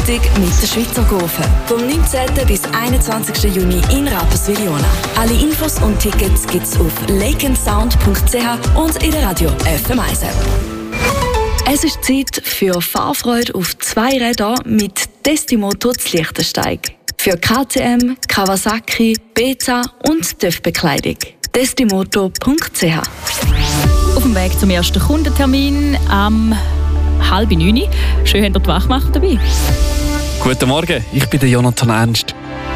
mit der Schweizer Gofen. Vom 19. bis 21. Juni in Rapperswil-Jona. Alle Infos und Tickets gibt's auf lakeandsound.ch und in der Radio FM 1 App. Es ist Zeit für Fahrfreude auf 2 Rädern mit Testimoto zu Liechtensteig. Für KTM, Kawasaki, Beta und TÜV-Bekleidung. Testimoto.ch. Auf dem Weg zum ersten Kundentermin am 8:30. Schön, habt ihr die Wachmacher dabei. Guten Morgen, ich bin der Jonathan Ernst.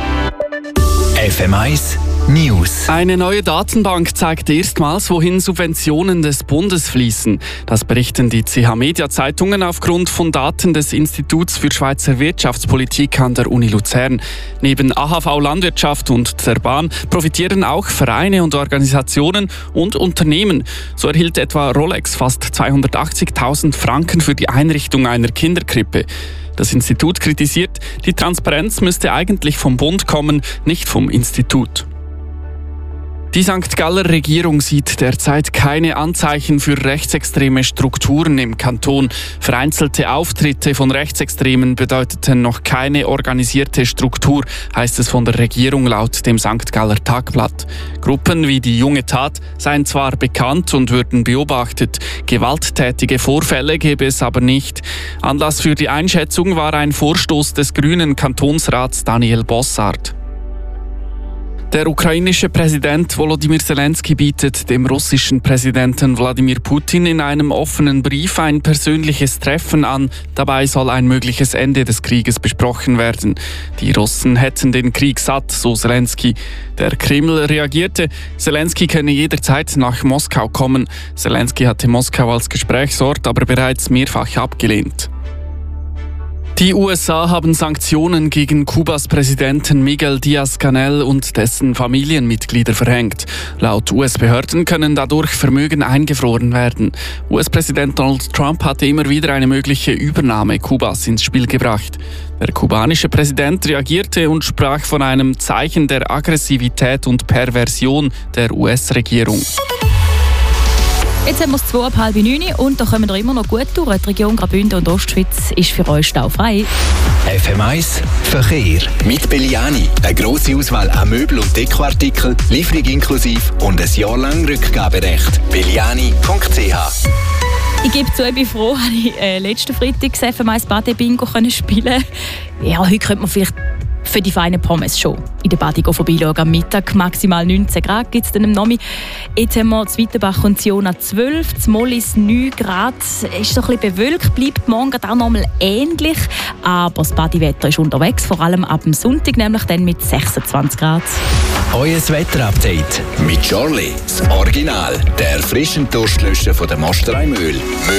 FM 1 News. Eine neue Datenbank zeigt erstmals, wohin Subventionen des Bundes fließen. Das berichten die CH-Media-Zeitungen aufgrund von Daten des Instituts für Schweizer Wirtschaftspolitik an der Uni Luzern. Neben AHV Landwirtschaft und der Bahn profitieren auch Vereine und Organisationen und Unternehmen. So erhielt etwa Rolex fast 280.000 Franken für die Einrichtung einer Kinderkrippe. Das Institut kritisiert, die Transparenz müsste eigentlich vom Bund kommen, nicht vom Institut. Die St. Galler Regierung sieht derzeit keine Anzeichen für rechtsextreme Strukturen im Kanton. Vereinzelte Auftritte von Rechtsextremen bedeuteten noch keine organisierte Struktur, heißt es von der Regierung laut dem St. Galler Tagblatt. Gruppen wie die Junge Tat seien zwar bekannt und würden beobachtet, gewalttätige Vorfälle gäbe es aber nicht. Anlass für die Einschätzung war ein Vorstoß des grünen Kantonsrats Daniel Bossart. Der ukrainische Präsident Volodymyr Zelensky bietet dem russischen Präsidenten Wladimir Putin in einem offenen Brief ein persönliches Treffen an. Dabei soll ein mögliches Ende des Krieges besprochen werden. Die Russen hätten den Krieg satt, so Zelensky. Der Kreml reagierte, Zelensky könne jederzeit nach Moskau kommen. Zelensky hatte Moskau als Gesprächsort aber bereits mehrfach abgelehnt. Die USA haben Sanktionen gegen Kubas Präsidenten Miguel Díaz-Canel und dessen Familienmitglieder verhängt. Laut US-Behörden können dadurch Vermögen eingefroren werden. US-Präsident Donald Trump hatte immer wieder eine mögliche Übernahme Kubas ins Spiel gebracht. Der kubanische Präsident reagierte und sprach von einem Zeichen der Aggressivität und Perversion der US-Regierung. Jetzt haben wir es 8:30 und da kommen wir immer noch gut durch. Die Region Graubünden und Ostschweiz ist für euch staufrei. FM 1 Verkehr. Mit Belliani. Eine grosse Auswahl an Möbel- und Dekoartikeln, Lieferung inklusive und ein Jahr lang Rückgaberecht. Belliani.ch. Ich gebe zu, ich bin froh, dass ich letzten Freitag das FM 1 Bade-Bingo spielen konnte. Ja, heute könnte man vielleicht für die feine Pommes schon in der Bade vorbeischauen. Am Mittag maximal 19 Grad gibt es dann am Nachmittag. Jetzt haben wir Zweitenbach und Ziona 12, das Mollis 9 Grad. Es ist so ein bisschen bewölkt, bleibt morgen auch nochmal ähnlich. Aber das Badewetter ist unterwegs, vor allem ab dem Sonntag, nämlich dann mit 26 Grad. Euer Wetterupdate mit Charlie, das Original, der erfrischende Durstlöscher von der Mosterei Mühl.